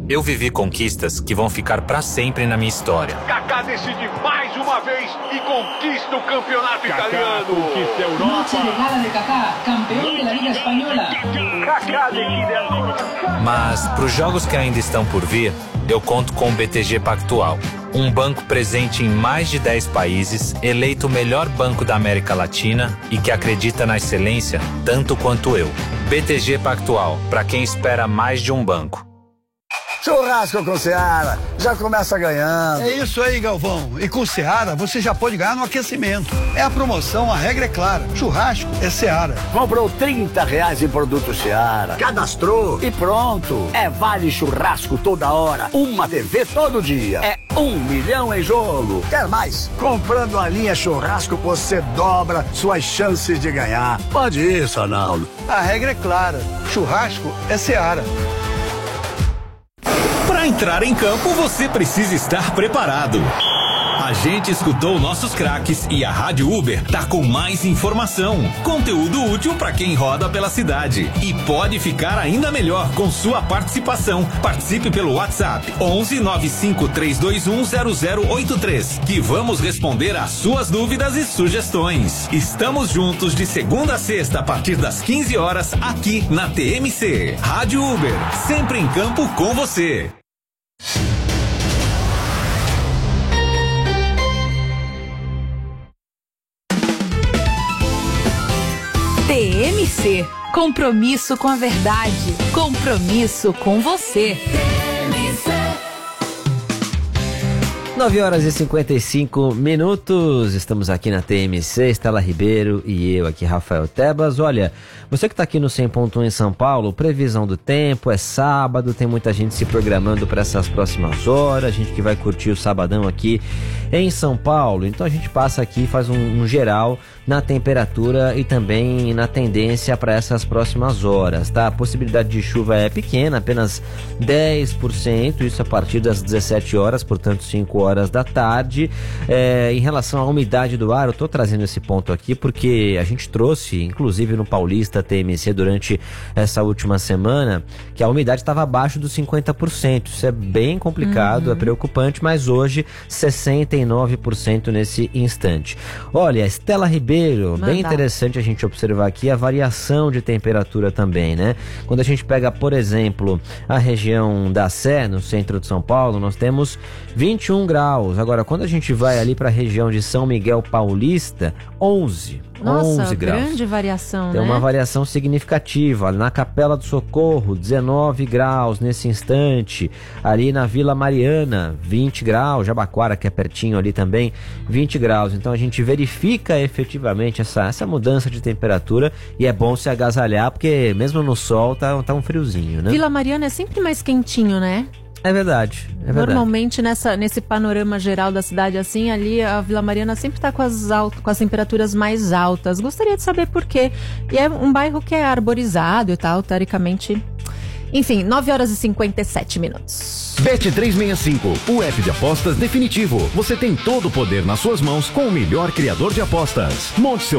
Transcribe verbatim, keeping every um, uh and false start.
Eu vivi conquistas que vão ficar pra sempre na minha história. Kaká decide mais uma vez e conquista o campeonato Kaká italiano. Conquista a Europa. Noche de gala de Kaká, campeão da Liga Espanhola. Kaká decide a... Mas pros jogos que ainda estão por vir, eu conto com o B T G Pactual. Um banco presente em mais de dez países, eleito o melhor banco da América Latina e que acredita na excelência tanto quanto eu. B T G Pactual, para quem espera mais de um banco. Churrasco com Seara, já começa ganhando. É isso aí, Galvão. E com Seara, você já pode ganhar no aquecimento. É a promoção, a regra é clara. Churrasco é Seara. Comprou trinta reais em produto Seara, cadastrou e pronto. É vale churrasco toda hora, uma T V todo dia. É um milhão em jogo. Quer mais? Comprando a linha churrasco, você dobra suas chances de ganhar. Pode isso, Arnaldo. A regra é clara. Churrasco é Seara. Para entrar em campo, você precisa estar preparado. A gente escutou nossos craques e a Rádio Uber tá com mais informação, conteúdo útil para quem roda pela cidade. E pode ficar ainda melhor com sua participação. Participe pelo WhatsApp onze nove cinco três dois um zero zero oito três, que vamos responder às suas dúvidas e sugestões. Estamos juntos de segunda a sexta a partir das quinze horas aqui na T M C. Rádio Uber, sempre em campo com você. T M C, compromisso com a verdade, compromisso com você. nove horas e cinquenta e cinco minutos, estamos aqui na T M C, Estela Ribeiro e eu aqui, Rafael Tebas. Olha, você que está aqui no cem ponto um em São Paulo, previsão do tempo, é sábado, tem muita gente se programando para essas próximas horas, gente que vai curtir o sabadão aqui em São Paulo. Então a gente passa aqui e faz um, um geral na temperatura e também na tendência para essas próximas horas, tá? A possibilidade de chuva é pequena, apenas dez por cento, isso a partir das dezessete horas, portanto cinco horas da tarde. É, em relação à umidade do ar, eu tô trazendo esse ponto aqui porque a gente trouxe, inclusive no Paulista T M C durante essa última semana, que a umidade estava abaixo dos cinquenta por cento. Isso é bem complicado, uhum. É preocupante, mas hoje sessenta e nove por cento nesse instante. Olha, Estela Ribeiro, Manda. Bem interessante a gente observar aqui a variação de temperatura também, né? Quando a gente pega, por exemplo, a região da Sé, no centro de São Paulo, nós temos vinte e um graus. Agora, quando a gente vai ali para a região de São Miguel Paulista, onze. Nossa, onze graus. Grande variação, Tem né? uma variação significativa. Na Capela do Socorro, dezenove graus nesse instante. Ali na Vila Mariana, vinte graus. Jabaquara, que é pertinho ali também, vinte graus. Então a gente verifica efetivamente essa, essa mudança de temperatura e é bom se agasalhar, porque mesmo no sol tá, tá um friozinho, né? Vila Mariana é sempre mais quentinho, né? É verdade, é verdade. Normalmente nessa, nesse panorama geral da cidade assim, ali a Vila Mariana sempre está com as, alt, com as temperaturas mais altas. Gostaria de saber por quê. E é um bairro que é arborizado e tal, teoricamente. Enfim, nove horas e cinquenta e sete minutos. Bet trezentos e sessenta e cinco, o app de apostas definitivo. Você tem todo o poder nas suas mãos com o melhor criador de apostas. Monte seu